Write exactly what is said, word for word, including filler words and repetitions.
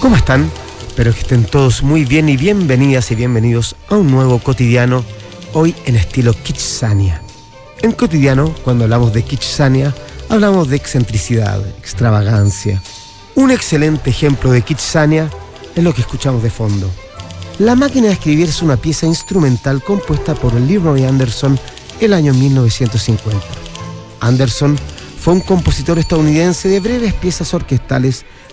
¿Cómo están? Espero que estén todos muy bien y bienvenidas y bienvenidos a un nuevo cotidiano, hoy en estilo Kitsania. En cotidiano, cuando hablamos de Kitsania, hablamos de excentricidad, extravagancia. Un excelente ejemplo de Kitsania es lo que escuchamos de fondo. La máquina de escribir es una pieza instrumental compuesta por Leroy Anderson el año mil novecientos cincuenta. Anderson fue un compositor estadounidense de breves piezas orquestales